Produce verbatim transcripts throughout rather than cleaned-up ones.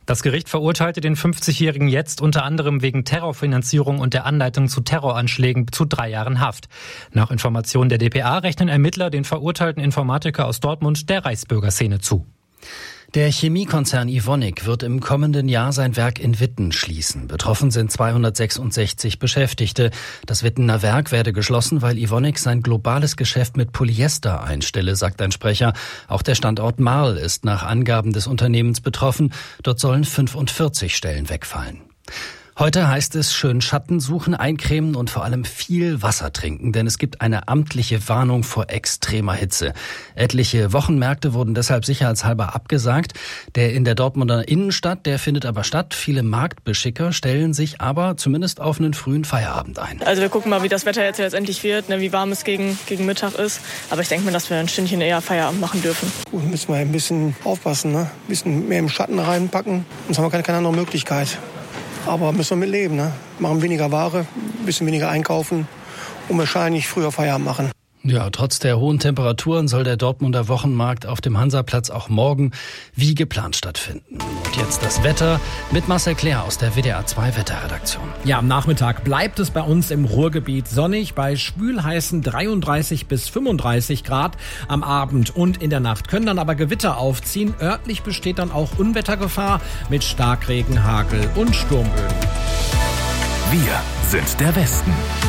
Das Gericht verurteilte den fünfzigjährigen jetzt unter anderem wegen Terrorfinanzierung und der Anleitung zu Terroranschlägen zu drei Jahren Haft. Nach Informationen der d p a rechnen Ermittler den verurteilten Informatiker aus Dortmund der Reichsbürgerszene zu. Der Chemiekonzern Evonik wird im kommenden Jahr sein Werk in Witten schließen. Betroffen sind zweihundertsechsundsechzig Beschäftigte. Das Wittener Werk werde geschlossen, weil Evonik sein globales Geschäft mit Polyester einstelle, sagt ein Sprecher. Auch der Standort Marl ist nach Angaben des Unternehmens betroffen. Dort sollen fünfundvierzig Stellen wegfallen. Heute heißt es schön Schatten suchen, eincremen und vor allem viel Wasser trinken, denn es gibt eine amtliche Warnung vor extremer Hitze. Etliche Wochenmärkte wurden deshalb sicherheitshalber abgesagt. Der in der Dortmunder Innenstadt, der findet aber statt. Viele Marktbeschicker stellen sich aber zumindest auf einen frühen Feierabend ein. Also wir gucken mal, wie das Wetter jetzt letztendlich wird, ne, wie warm es gegen, gegen Mittag ist. Aber ich denke mir, dass wir ein Stündchen eher Feierabend machen dürfen. Gut, müssen wir ein bisschen aufpassen, ne? Ein bisschen mehr im Schatten reinpacken. Sonst haben wir keine, keine andere Möglichkeit. Aber müssen wir mit leben, ne? Machen weniger Ware, ein bisschen weniger einkaufen und wahrscheinlich früher Feierabend machen. Ja, trotz der hohen Temperaturen soll der Dortmunder Wochenmarkt auf dem Hansaplatz auch morgen wie geplant stattfinden. Und jetzt das Wetter mit Marcel Claire aus der W D R zwei Wetterredaktion. Ja, am Nachmittag bleibt es bei uns im Ruhrgebiet sonnig bei schwülheißen dreiunddreißig bis fünfunddreißig Grad. Am Abend und in der Nacht können dann aber Gewitter aufziehen. Örtlich besteht dann auch Unwettergefahr mit Starkregen, Hagel und Sturmböen. Wir sind der Westen.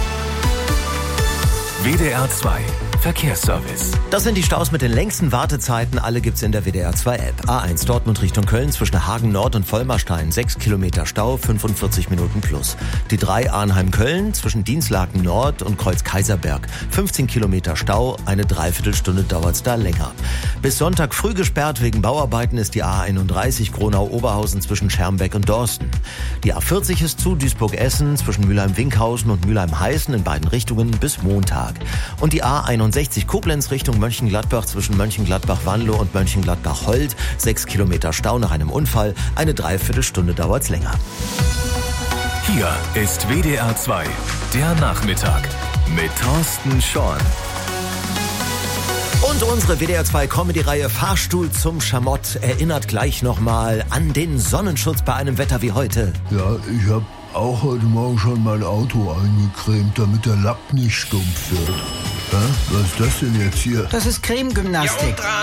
W D R zwei Verkehrsservice. Das sind die Staus mit den längsten Wartezeiten. Alle gibt's in der W D R zwei App. A eins Dortmund Richtung Köln zwischen Hagen Nord und Vollmarstein. sechs Kilometer Stau, fünfundvierzig Minuten plus. Die drei Arnheim-Köln zwischen Dienstlaken Nord und Kreuz Kaiserberg. fünfzehn Kilometer Stau, eine Dreiviertelstunde dauert's da länger. Bis Sonntag früh gesperrt wegen Bauarbeiten ist die A einunddreißig Gronau-Oberhausen zwischen Schermbeck und Dorsten. Die A vierzig ist zu Duisburg-Essen zwischen Mülheim-Winkhausen und Mülheim-Heißen in beiden Richtungen bis Montag. Und die A einundsechzig Koblenz Richtung Mönchengladbach zwischen Mönchengladbach-Wanlo und Mönchengladbach-Holt. Sechs Kilometer Stau nach einem Unfall. Eine Dreiviertelstunde dauert's länger. Hier ist W D R zwei, der Nachmittag mit Thorsten Schorn. Und unsere W D R zwei Comedy-Reihe Fahrstuhl zum Schamott erinnert gleich nochmal an den Sonnenschutz bei einem Wetter wie heute. Ja, ich hab auch heute Morgen schon mein Auto eingecremt, damit der Lack nicht stumpf wird. Hä? Was ist das denn jetzt hier? Das ist Cremegymnastik.